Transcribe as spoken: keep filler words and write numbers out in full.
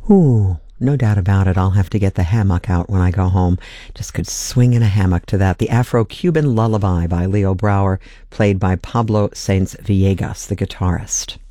Ooh, no doubt about it. I'll have to get the hammock out when I go home. Just could swing in a hammock to that. The Afro-Cuban Lullaby by Leo Brouwer, played by Pablo Sainz Villegas, the guitarist.